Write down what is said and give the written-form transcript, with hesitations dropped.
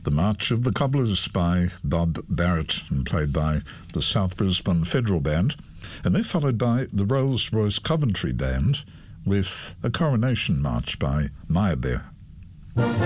The March of the Cobblers by Bob Barrett and played by the South Brisbane Federal Band. And they're followed by the Rolls-Royce Coventry Band with a Coronation March by Meyerbeer.